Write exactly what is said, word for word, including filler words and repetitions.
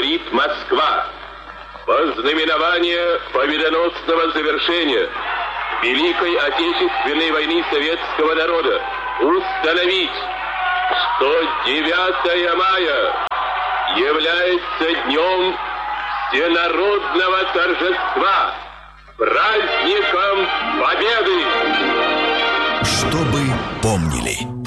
говорит Москва. Во знаменование победоносного завершения Великой Отечественной войны советского народа установить, что девятое мая является днем всенародного торжества, праздником Победы. Чтобы помнили.